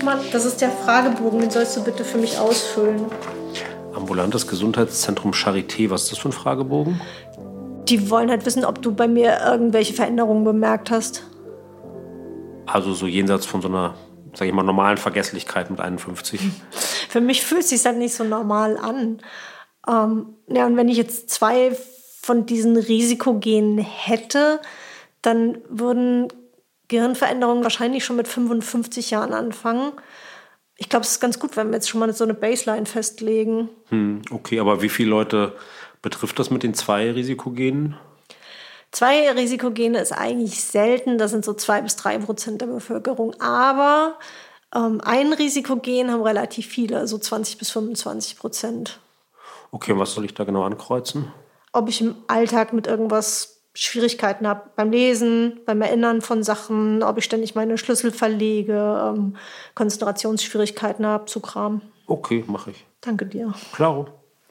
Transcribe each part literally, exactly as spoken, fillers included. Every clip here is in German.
mal, das ist der Fragebogen, den sollst du bitte für mich ausfüllen. Ambulantes Gesundheitszentrum Charité, was ist das für ein Fragebogen? Die wollen halt wissen, ob du bei mir irgendwelche Veränderungen bemerkt hast. Also so jenseits von so einer, sag ich mal, normalen Vergesslichkeit mit einundfünfzig. Für mich fühlt es sich halt nicht so normal an. Ähm, ja, und wenn ich jetzt zwei von diesen Risikogenen hätte, dann würden Gehirnveränderungen wahrscheinlich schon mit fünfundfünfzig Jahren anfangen. Ich glaube, es ist ganz gut, wenn wir jetzt schon mal so eine Baseline festlegen. Hm, okay, aber wie viele Leute betrifft das mit den zwei Risikogenen? Zwei Risikogene ist eigentlich selten. Das sind so zwei bis drei Prozent der Bevölkerung. Aber ähm, ein Risikogen haben relativ viele, so zwanzig bis fünfundzwanzig Prozent. Okay, und was soll ich da genau ankreuzen? Ob ich im Alltag mit irgendwas Schwierigkeiten habe beim Lesen, beim Erinnern von Sachen, ob ich ständig meine Schlüssel verlege, ähm, Konzentrationsschwierigkeiten habe, zu Kram. Okay, mache ich. Danke dir. Klaro.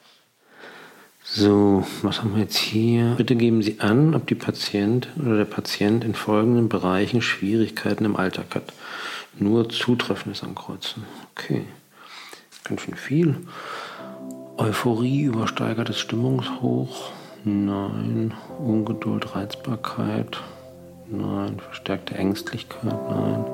So, was haben wir jetzt hier? Bitte geben Sie an, ob die Patientin oder der Patient in folgenden Bereichen Schwierigkeiten im Alltag hat. Nur Zutreffendes ankreuzen. Okay, ganz schön viel. Euphorie, übersteigertes Stimmungshoch. Nein. Ungeduld, Reizbarkeit. Nein. Verstärkte Ängstlichkeit. Nein.